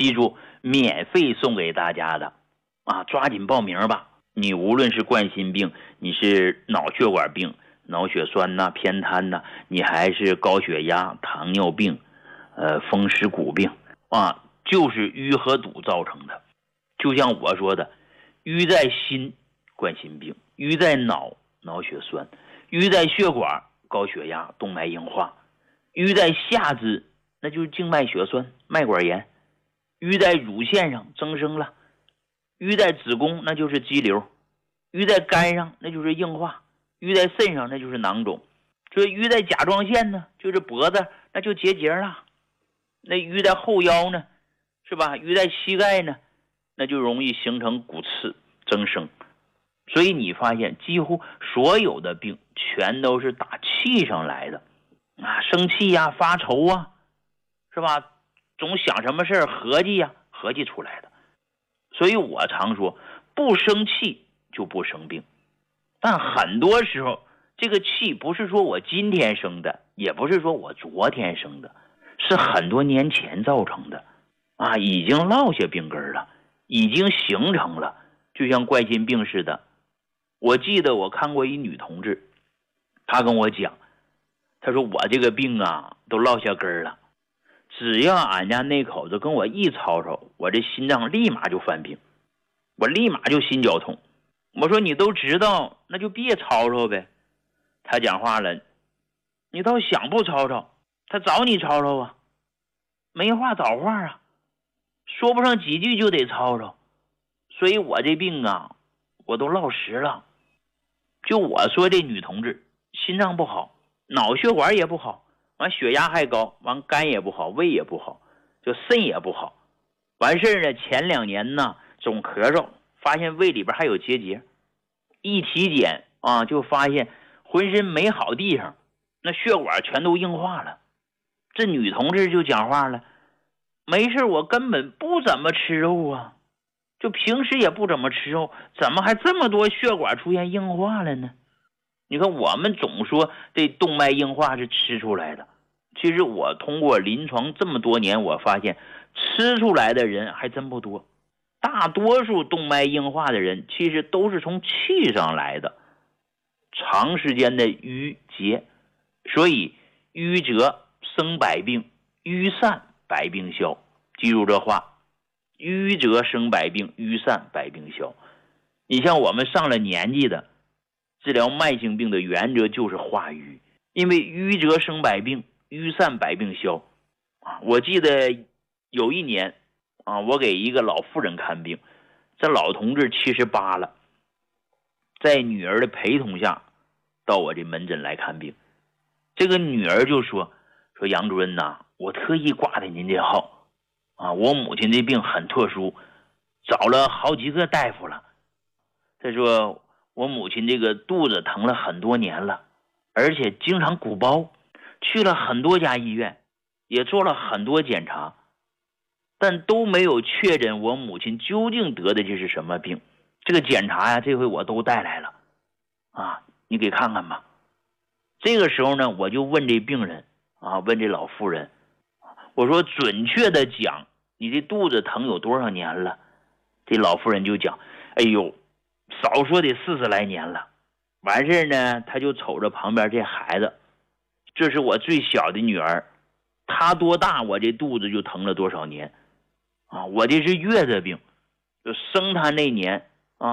记住，免费送给大家的啊，抓紧报名吧。你无论是冠心病，你是脑血管病、脑血栓呐、偏瘫呐，你还是高血压、糖尿病、风湿骨病啊，就是淤和堵造成的。就像我说的，淤在心，冠心病；淤在脑，脑血栓；淤在血管，高血压、动脉硬化；淤在下肢，那就是静脉血栓、脉管炎；淤在乳腺上，增生了；淤在子宫，那就是肌瘤；淤在肝上，那就是硬化；淤在肾上，那就是囊肿；所以淤在甲状腺呢，就是脖子，那就结节了；那淤在后腰呢，是吧？淤在膝盖呢，那就容易形成骨刺增生。所以你发现几乎所有的病全都是打气上来的啊，生气呀、发愁啊，是吧？总想什么事儿合计呀，合计出来的。所以我常说，不生气就不生病。但很多时候这个气不是说我今天生的，也不是说我昨天生的，是很多年前造成的啊，已经落下病根了，已经形成了，就像冠心病似的。我记得我看过一女同志，她跟我讲，她说我这个病啊都落下根了，只要俺家那口子跟我一吵吵，我这心脏立马就犯病，我立马就心绞痛。我说你都知道，那就别吵吵呗。她讲话了，你倒想不吵吵，他找你吵吵啊，没话找话啊，说不上几句就得吵吵。所以我这病啊，我都落实了。就我说这女同志心脏不好，脑血管也不好，完血压还高，完肝也不好，胃也不好，就肾也不好。完事儿呢，前2年呢总咳嗽，发现胃里边还有结节，一体检啊就发现浑身没好地方，那血管全都硬化了。这女同志就讲话了，没事我根本不怎么吃肉啊，就平时也不怎么吃肉，怎么还这么多血管出现硬化了呢？你看我们总说这动脉硬化是吃出来的，其实我通过临床这么多年，我发现吃出来的人还真不多。大多数动脉硬化的人其实都是从气上来的，长时间的淤结。所以淤则生百病，淤散百病消。记住这话，淤则生百病，淤散百病消。你像我们上了年纪的，治疗慢性病的原则就是化瘀，因为淤则生百病，淤散百病消。我记得有一年我给一个老妇人看病，这老同志78了，在女儿的陪同下到我这门诊来看病。这个女儿就说杨主任呐，我特意挂的您这号啊，我母亲这病很特殊，找了好几个大夫了。他说我母亲这个肚子疼了很多年了，而且经常鼓包，去了很多家医院，也做了很多检查，但都没有确诊我母亲究竟得的这是什么病。这个检查呀，这回我都带来了啊，你给看看吧。这个时候呢，我就问这病人问这老妇人，我说准确的讲，你这肚子疼有多少年了？这老妇人就讲，哎呦，少说得40来年了。完事呢，他就瞅着旁边这孩子，这是我最小的女儿，她多大我这肚子就疼了多少年我这是月子病，就生她那年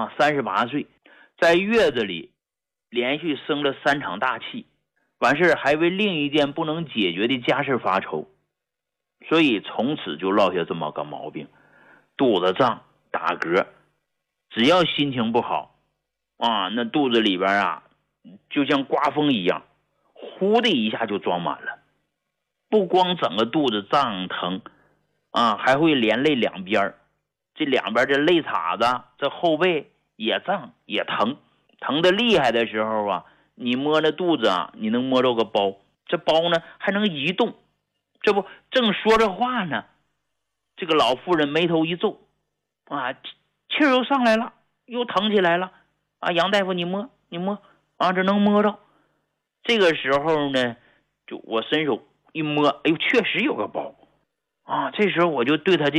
38岁，在月子里连续生了3场大气，完事还为另一件不能解决的家事发愁，所以从此就落下这么个毛病，肚子胀打嗝，只要心情不好那肚子里边就像刮风一样，呼的一下就装满了。不光整个肚子胀疼还会连累两边，这两边这肋叉子这后背也胀也疼，疼得厉害的时候你摸着肚子你能摸着个包，这包呢还能移动。这不正说着话呢，这个老妇人眉头一皱气儿又上来了，又疼起来了杨大夫你摸这能摸着。这个时候呢，就我伸手一摸，哎呦确实有个包这时候我就对他